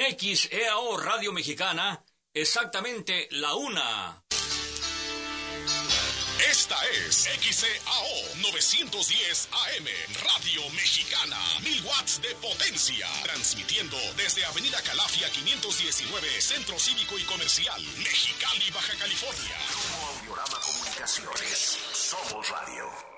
XEAO Radio Mexicana, exactamente la 1. Esta es XEAO 910 AM, Radio Mexicana, 1000 watts de potencia, transmitiendo desde Avenida Calafia 519, Centro Cívico y Comercial, Mexicali, Baja California. Grupo Audiorama Comunicaciones, somos radio.